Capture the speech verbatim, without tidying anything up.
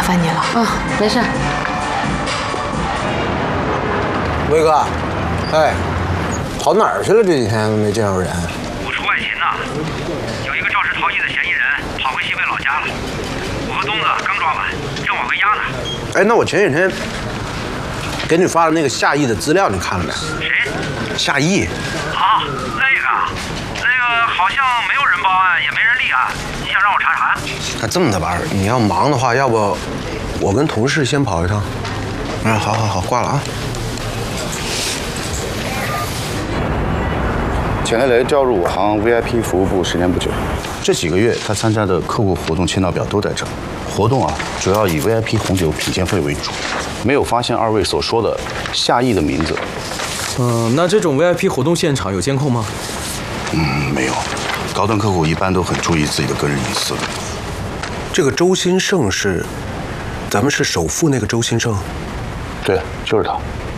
烦你了。 啊，没事。 威哥，哎，跑哪儿去了？这几天都没见着人。 我出外勤呢，有一个肇事逃逸的嫌疑人跑回西北老家了。我和东子刚抓完，正往回押呢。 哎，那我前几天给你发的那个夏意的资料，你看了没？ 谁？ 夏意。 啊，那个，那个好像没有人报案，也没人立案。你想让我查啥呀？ 那这么的吧，你要忙的话，要不我跟同事先跑一趟。嗯，好好好，挂了啊。 钱雷雷调入我行 V I P 服务部时间不久，这几个月他参加的客户活动签到表都在这儿。活动啊，主要以 V I P 红酒品鉴会为主，没有发现二位所说的夏意的名字。 嗯，那这种 V I P 活动现场有监控吗？ 嗯，没有。高端客户一般都很注意自己的个人隐私的。 这个周兴盛是，咱们是首富那个周兴盛。 对，就是他。